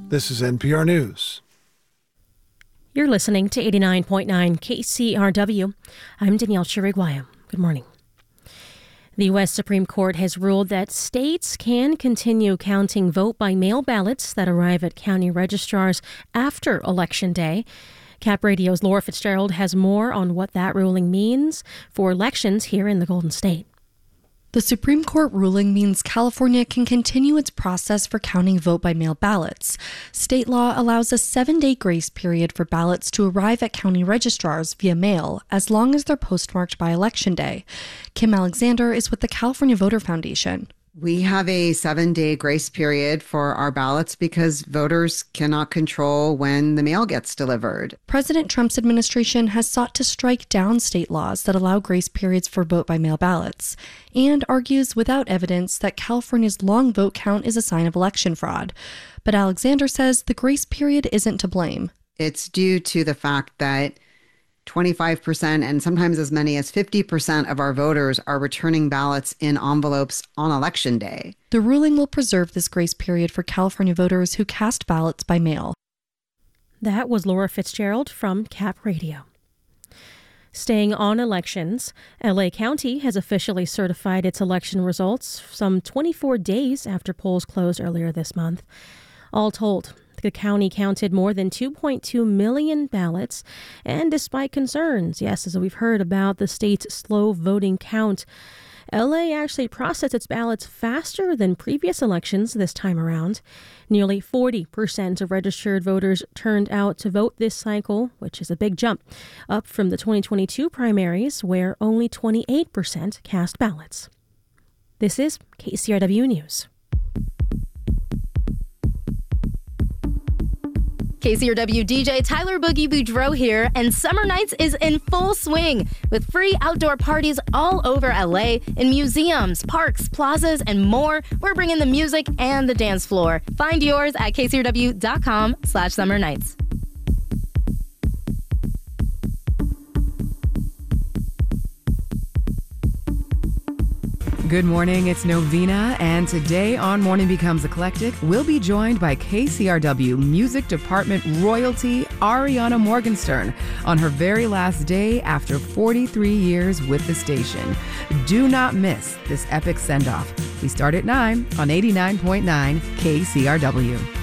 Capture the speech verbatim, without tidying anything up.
This is N P R News. You're listening to eighty-nine point nine K C R W. I'm Danielle Chiriguaya. Good morning. The U S Supreme Court has ruled that states can continue counting vote-by-mail ballots that arrive at county registrars after Election Day. Cap Radio's Laura Fitzgerald has more on what that ruling means for elections here in the Golden State. The Supreme Court ruling means California can continue its process for counting vote-by-mail ballots. State law allows a seven-day grace period for ballots to arrive at county registrars via mail, as long as they're postmarked by Election Day. Kim Alexander is with the California Voter Foundation. We have a seven-day grace period for our ballots because voters cannot control when the mail gets delivered. President Trump's administration has sought to strike down state laws that allow grace periods for vote-by-mail ballots, and argues without evidence that California's long vote count is a sign of election fraud. But Alexander says the grace period isn't to blame. It's due to the fact that twenty-five percent and sometimes as many as fifty percent of our voters are returning ballots in envelopes on Election Day. The ruling will preserve this grace period for California voters who cast ballots by mail. That was Laura Fitzgerald from Cap Radio. Staying on elections, L A County has officially certified its election results some twenty-four days after polls closed earlier this month. All told, the county counted more than two point two million ballots, and despite concerns, yes, as we've heard about the state's slow voting count, L A actually processed its ballots faster than previous elections this time around. Nearly forty percent of registered voters turned out to vote this cycle, which is a big jump, up from the twenty twenty-two primaries, where only twenty-eight percent cast ballots. This is K C R W News. K C R W D J Tyler Boogie Boudreau here, and Summer Nights is in full swing with free outdoor parties all over L A in museums, parks, plazas, and more. We're bringing the music and the dance floor. Find yours at k c r w dot com slash summer nights. Good morning, it's Novena, and today on Morning Becomes Eclectic, we'll be joined by K C R W Music Department royalty Ariana Morgenstern on her very last day after forty-three years with the station. Do not miss this epic send-off. We start at nine on eighty-nine point nine K C R W.